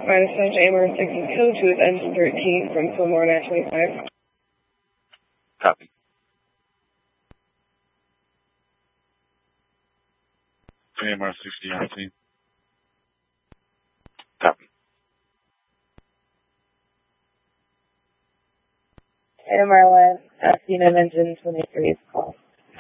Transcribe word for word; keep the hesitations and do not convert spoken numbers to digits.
Minus five to A M R six is code to N thirteen from Fillmore nine twenty-five. Copy. A M R sixty on scene. Copy. A M R one, F unit engine twenty-three is called.